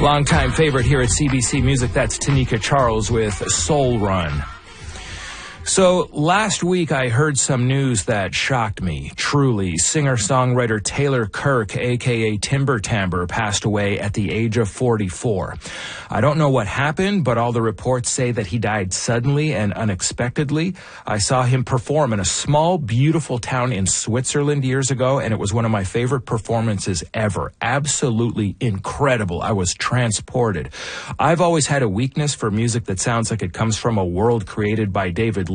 Longtime favorite here at CBC Music, that's Tanika Charles with Soul Run. So last week I heard some news that shocked me, truly. Singer-songwriter Taylor Kirk, a.k.a. Timber Timbre, passed away at the age of 44. I don't know what happened, but all the reports say that he died suddenly and unexpectedly. I saw him perform in a small, beautiful town in Switzerland years ago, and it was one of my favorite performances ever. Absolutely incredible. I was transported. I've always had a weakness for music that sounds like it comes from a world created by David